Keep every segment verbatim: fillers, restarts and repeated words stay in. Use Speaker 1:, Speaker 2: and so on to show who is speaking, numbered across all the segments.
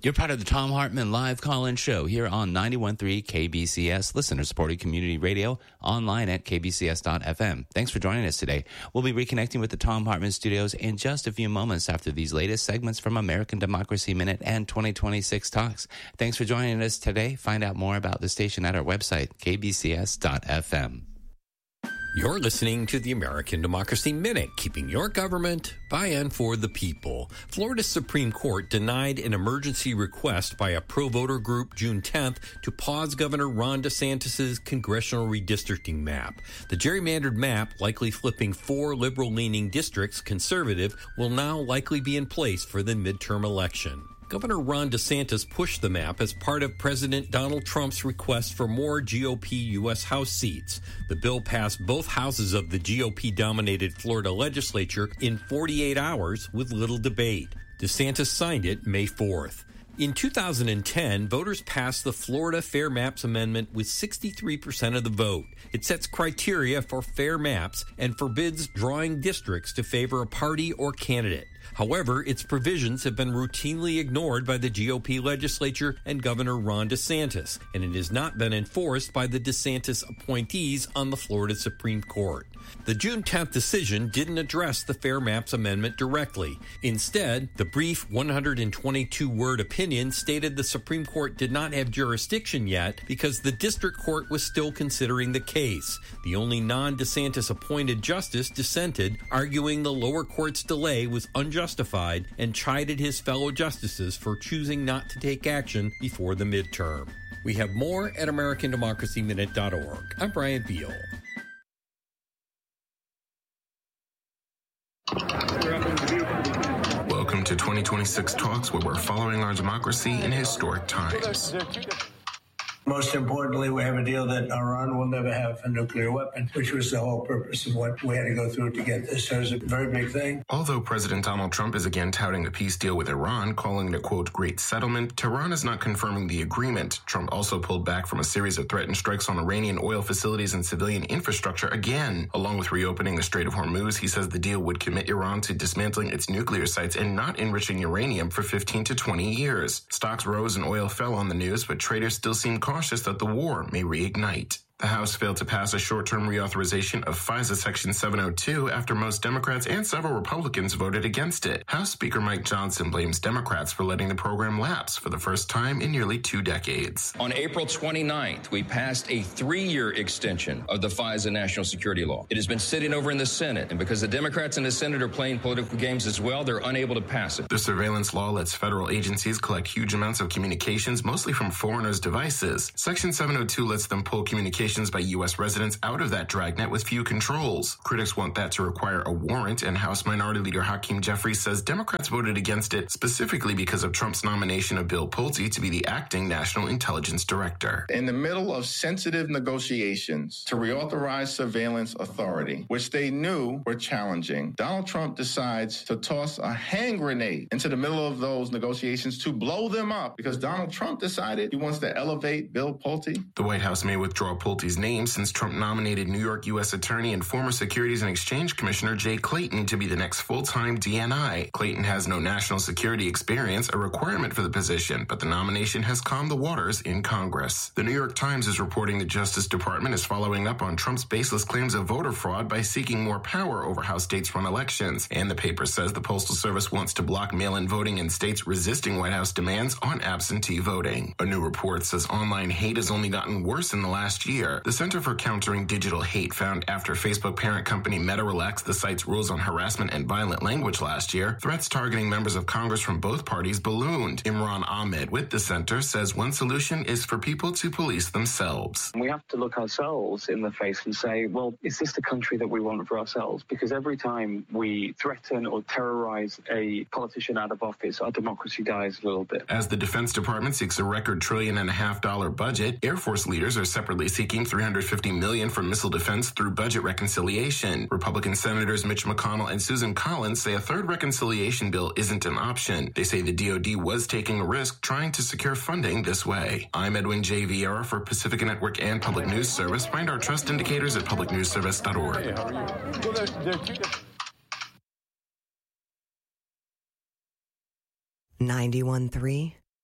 Speaker 1: You're part of the Thom Hartmann live call-in show here on ninety-one point three K B C S, listener-supported community radio, online at k b c s dot f m. Thanks for joining us today. We'll be reconnecting with the Thom Hartmann studios in just a few moments after these latest segments from American Democracy Minute and twenty twenty-six Talks. Thanks for joining us today. Find out more about the station at our website, k b c s dot f m.
Speaker 2: You're listening to the American Democracy Minute, keeping your government by and for the people. Florida's Supreme Court denied an emergency request by a pro-voter group June tenth to pause Governor Ron DeSantis' congressional redistricting map. The gerrymandered map, likely flipping four liberal-leaning districts conservative, will now likely be in place for the midterm election. Governor Ron DeSantis pushed the map as part of President Donald Trump's request for more G O P U S House seats. The bill passed both houses of the G O P-dominated Florida legislature in forty-eight hours with little debate. DeSantis signed it May fourth. In two thousand ten, voters passed the Florida Fair Maps Amendment with sixty-three percent of the vote. It sets criteria for fair maps and forbids drawing districts to favor a party or candidate. However, its provisions have been routinely ignored by the G O P legislature and Governor Ron DeSantis, and it has not been enforced by the DeSantis appointees on the Florida Supreme Court. The June tenth decision didn't address the Fair Maps Amendment directly. Instead, the brief one hundred twenty-two word opinion stated the Supreme Court did not have jurisdiction yet because the district court was still considering the case. The only non-DeSantis appointed justice dissented, arguing the lower court's delay was unjustified and chided his fellow justices for choosing not to take action before the midterm. We have more at american democracy minute dot org. I'm Brian Beal.
Speaker 3: Welcome to twenty twenty-six Talks, where we're following our democracy in historic times.
Speaker 4: Most importantly, we have a deal that Iran will never have a nuclear weapon, which was the whole purpose of what we had to go through to get this. So it's a very big thing.
Speaker 3: Although President Donald Trump is again touting a peace deal with Iran, calling it a, quote, great settlement, Tehran is not confirming the agreement. Trump also pulled back from a series of threatened strikes on Iranian oil facilities and civilian infrastructure again. Along with reopening the Strait of Hormuz, he says the deal would commit Iran to dismantling its nuclear sites and not enriching uranium for fifteen to twenty years. Stocks rose and oil fell on the news, but traders still seem cautious that the war may reignite. The House failed to pass a short-term reauthorization of FISA Section seven oh two after most Democrats and several Republicans voted against it. House Speaker Mike Johnson blames Democrats for letting the program lapse for the first time in nearly two decades.
Speaker 5: On April twenty-ninth, we passed a three-year extension of the FISA national security law. It has been sitting over in the Senate, and because the Democrats in the Senate are playing political games as well, they're unable to pass it.
Speaker 3: The surveillance law lets federal agencies collect huge amounts of communications, mostly from foreigners' devices. Section seven oh two lets them pull communications by U S residents out of that dragnet with few controls. Critics want that to require a warrant, and House Minority Leader Hakeem Jeffries says Democrats voted against it specifically because of Trump's nomination of Bill Pulte to be the acting National Intelligence Director.
Speaker 6: In the middle of sensitive negotiations to reauthorize surveillance authority, which they knew were challenging, Donald Trump decides to toss a hand grenade into the middle of those negotiations to blow them up because Donald Trump decided he wants to elevate Bill Pulte.
Speaker 3: The White House may withdraw Pulte's name since Trump nominated New York U S Attorney and former Securities and Exchange Commissioner Jay Clayton to be the next full-time D N I. Clayton has no national security experience, a requirement for the position, but the nomination has calmed the waters in Congress. The New York Times is reporting the Justice Department is following up on Trump's baseless claims of voter fraud by seeking more power over how states run elections, and the paper says the Postal Service wants to block mail-in voting in states resisting White House demands on absentee voting. A new report says online hate has only gotten worse in the last year. The Center for Countering Digital Hate found after Facebook parent company Meta relaxed the site's rules on harassment and violent language last year, threats targeting members of Congress from both parties ballooned. Imran Ahmed with the center says one solution is for people to police themselves.
Speaker 7: We have to look ourselves in the face and say, well, is this the country that we want for ourselves? Because every time we threaten or terrorize a politician out of office, our democracy dies a little bit.
Speaker 3: As the Defense Department seeks a record trillion and a half dollar budget, Air Force leaders are separately seeking three hundred fifty million dollars for missile defense through budget reconciliation. Republican Senators Mitch McConnell and Susan Collins say a third reconciliation bill isn't an option. They say the D O D was taking a risk trying to secure funding this way. I'm Edwin J. Vieira for Pacifica Network and Public News Service. Find our trust indicators at public news service dot org.
Speaker 8: Hey, how are you? Well, there's, there's two
Speaker 9: ninety-one point three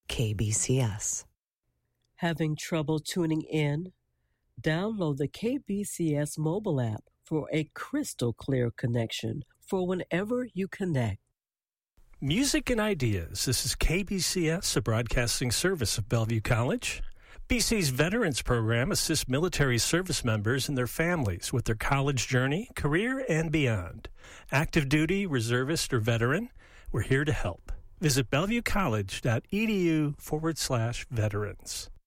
Speaker 9: K B C S.
Speaker 10: Having trouble tuning in? Download the K B C S mobile app for a crystal clear connection for whenever you connect.
Speaker 11: Music and Ideas. This is K B C S, a broadcasting service of Bellevue College. B C's Veterans Program assists military service members and their families with their college journey, career, and beyond. Active duty, reservist, or veteran, we're here to help. Visit bellevuecollege.edu forward slash veterans.